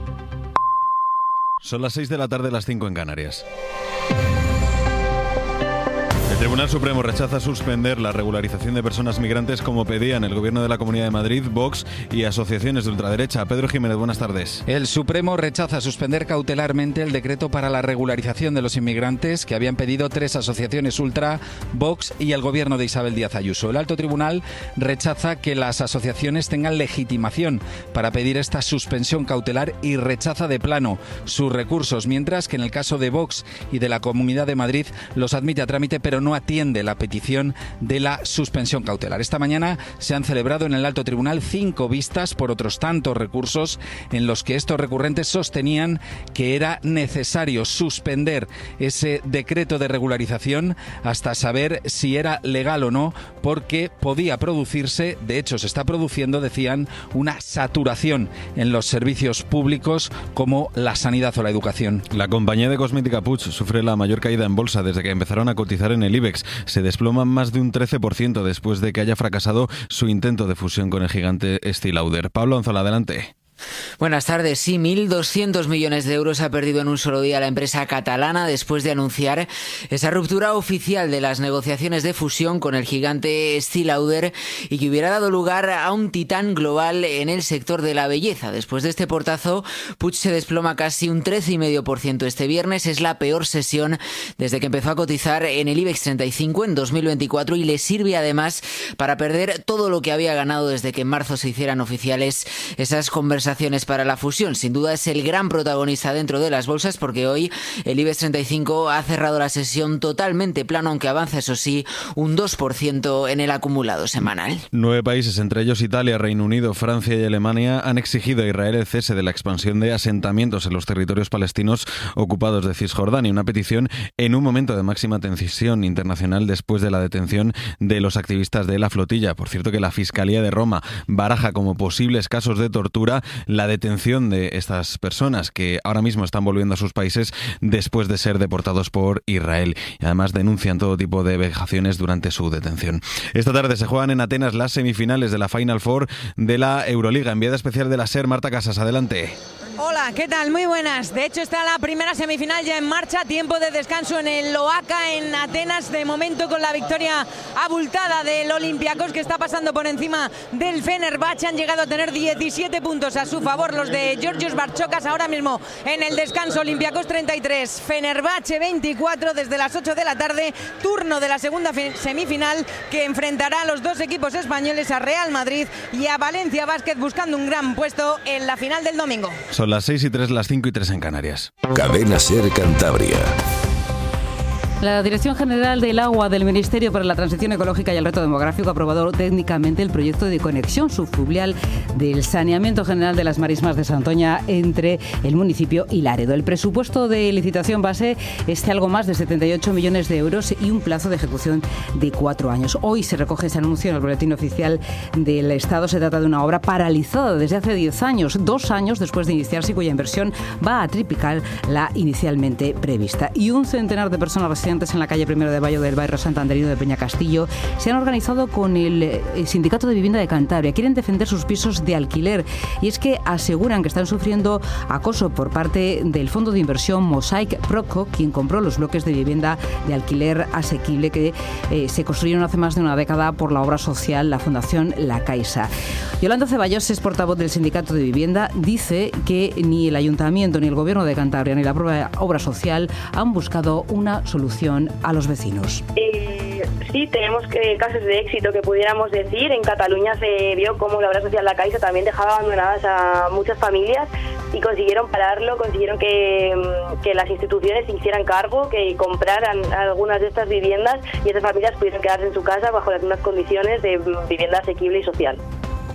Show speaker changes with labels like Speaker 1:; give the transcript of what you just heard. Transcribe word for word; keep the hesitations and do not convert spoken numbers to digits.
Speaker 1: Son las seis de la tarde, las cinco en Canarias. El Tribunal Supremo rechaza suspender la regularización de personas migrantes como pedían el Gobierno de la Comunidad de Madrid, Vox y asociaciones de ultraderecha. Pedro Jiménez, buenas tardes.
Speaker 2: El Supremo rechaza suspender cautelarmente el decreto para la regularización de los inmigrantes que habían pedido tres asociaciones ultra, Vox y el Gobierno de Isabel Díaz Ayuso. El Alto Tribunal rechaza que las asociaciones tengan legitimación para pedir esta suspensión cautelar y rechaza de plano sus recursos, mientras que en el caso de Vox y de la Comunidad de Madrid los admite a trámite, pero no atiende la petición de la suspensión cautelar. Esta mañana se han celebrado en el Alto Tribunal cinco vistas por otros tantos recursos en los que estos recurrentes sostenían que era necesario suspender ese decreto de regularización hasta saber si era legal o no, porque podía producirse, de hecho se está produciendo, decían, una saturación en los servicios públicos como la sanidad o la educación.
Speaker 1: La compañía de cosmética Puig sufre la mayor caída en bolsa desde que empezaron a cotizar en el IBEX. Se desploman más de un trece por ciento después de que haya fracasado su intento de fusión con el gigante Estée Lauder. Pablo Anzola, adelante.
Speaker 3: Buenas tardes. Sí, mil doscientos millones de euros ha perdido en un solo día la empresa catalana después de anunciar esa ruptura oficial de las negociaciones de fusión con el gigante Estée Lauder y que hubiera dado lugar a un titán global en el sector de la belleza. Después de este portazo, Puig se desploma casi un trece coma cinco por ciento este viernes. Es la peor sesión desde que empezó a cotizar en el IBEX treinta y cinco en dos mil veinticuatro y le sirve además para perder todo lo que había ganado desde que en marzo se hicieran oficiales esas conversaciones para la fusión. Sin duda es el gran protagonista dentro de las bolsas porque hoy el IBEX treinta y cinco ha cerrado la sesión totalmente plano, aunque avanza, eso sí, un dos por ciento en el acumulado semanal.
Speaker 1: Nueve países, entre ellos Italia, Reino Unido, Francia y Alemania, han exigido a Israel el cese de la expansión de asentamientos en los territorios palestinos ocupados de Cisjordania, una petición en un momento de máxima tensión internacional después de la detención de los activistas de la flotilla. Por cierto, que la Fiscalía de Roma baraja como posibles casos de tortura la detención de estas personas que ahora mismo están volviendo a sus países después de ser deportados por Israel. Y además denuncian todo tipo de vejaciones durante su detención. Esta tarde se juegan en Atenas las semifinales de la Final Four de la Euroliga. Enviada especial de la SER, Marta Casas, adelante.
Speaker 4: Hola, ¿qué tal? Muy buenas. De hecho está la primera semifinal ya en marcha, tiempo de descanso en el Oaca en Atenas, de momento con la victoria abultada del Olympiacos que está pasando por encima del Fenerbahce. Han llegado a tener diecisiete puntos a su favor los de Georgios Barchokas. Ahora mismo en el descanso, Olympiacos treinta y tres, Fenerbahce veinticuatro, desde las ocho de la tarde, turno de la segunda semifinal que enfrentará a los dos equipos españoles, a Real Madrid y a Valencia Basket, buscando un gran puesto en la final del domingo.
Speaker 1: Son las seis y tres, las cinco y tres en Canarias.
Speaker 5: Cadena SER Cantabria.
Speaker 6: La Dirección General del Agua del Ministerio para la Transición Ecológica y el Reto Demográfico ha aprobado técnicamente el proyecto de conexión subfluvial del saneamiento general de las marismas de Santoña entre el municipio y Laredo. El presupuesto de licitación base es de algo más de setenta y ocho millones de euros y un plazo de ejecución de cuatro años. Hoy se recoge ese anuncio en el Boletín Oficial del Estado. Se trata de una obra paralizada desde hace diez años, dos años después de iniciarse, y cuya inversión va a triplicar la inicialmente prevista. Y un centenar de personas residentes en la calle Primero de Mayo del barrio santanderino de Peñacastillo se han organizado con el Sindicato de Vivienda de Cantabria. Quieren defender sus pisos de alquiler y es que aseguran que están sufriendo acoso por parte del fondo de inversión Mosaic Proco, quien compró los bloques de vivienda de alquiler asequible que eh, se construyeron hace más de una década por la obra social, la Fundación La Caixa. Yolanda Ceballos es portavoz del Sindicato de Vivienda. Dice que ni el Ayuntamiento, ni el Gobierno de Cantabria, ni la propia obra social han buscado una solución a los vecinos.
Speaker 7: Eh, sí, tenemos que, casos de éxito que pudiéramos decir. En Cataluña se vio cómo la obra social La Caixa también dejaba abandonadas a muchas familias y consiguieron pararlo, consiguieron que, que las instituciones se hicieran cargo, que compraran algunas de estas viviendas y esas familias pudieran quedarse en su casa bajo las mismas condiciones de vivienda asequible y social.